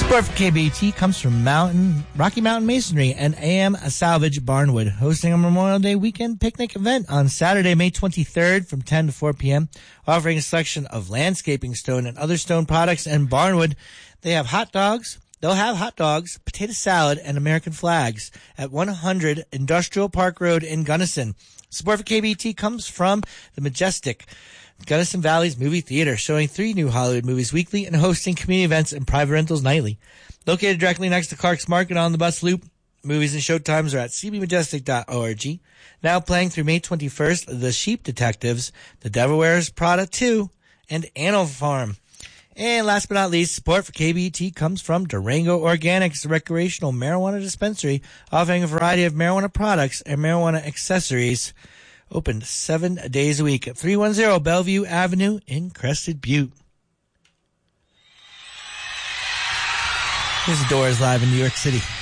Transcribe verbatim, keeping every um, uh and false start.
Support for K B E T comes from Mountain Rocky Mountain Masonry and A M Salvage Barnwood, hosting a Memorial Day weekend picnic event on Saturday, May twenty-third from ten to four p.m., offering a selection of landscaping stone and other stone products. And Barnwood, they have hot dogs. They'll have hot dogs, potato salad, and American flags at one hundred Industrial Park Road in Gunnison. Support for K B E T comes from the Majestic Gunnison Valley's Movie Theater, showing three new Hollywood movies weekly and hosting community events and private rentals nightly. Located directly next to Clark's Market on the bus loop, movies and showtimes are at c b majestic dot org. Now playing through May twenty-first, The Sheep Detectives, The Devil Wears Prada two, and Animal Farm. And last but not least, support for K B E T comes from Durango Organics, a recreational marijuana dispensary offering a variety of marijuana products and marijuana accessories. Open seven days a week at three ten Bellevue Avenue in Crested Butte. Here's the Doors live in New York City.